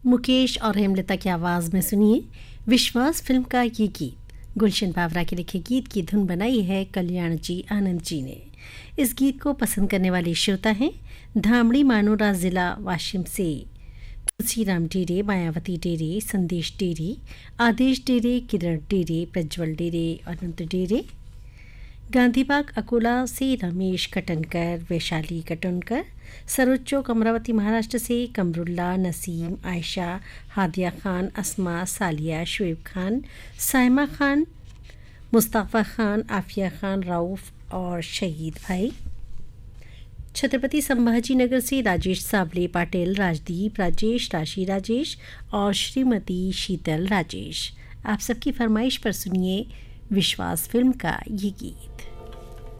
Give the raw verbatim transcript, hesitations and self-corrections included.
मुकेश और हेमलता की आवाज़ में सुनिए विश्वास फिल्म का ये गीत। गुलशन बावरा के लिखे गीत की धुन बनाई है कल्याण जी आनंद जी ने। इस गीत को पसंद करने वाले श्रोता हैं धामड़ी मानोरा ज़िला वाशिम से तुलसीराम डेरे, मायावती डेरे, संदेश डेरे, आदेश डेरे, किरण डेरे, प्रज्वल डेरे, अनंत डेरे, गांधीबाग अकोला से रमेश कटनकर, वैशाली कटनकर, सरोज चौक अमरावती महाराष्ट्र से कमरुल्ला, नसीम, आयशा, हादिया खान, अस्मा, सालिया, शुएब खान, साइमा खान, मुस्तफ़ा खान, आफिया खान, राउफ और शहीद भाई। छत्रपति संभाजी नगर से राजेश साबले, पाटिल राजदीप, राजेश, राशि राजेश और श्रीमती शीतल राजेश। आप सबकी फरमाइश पर सुनिए विश्वास फिल्म का ये गीत।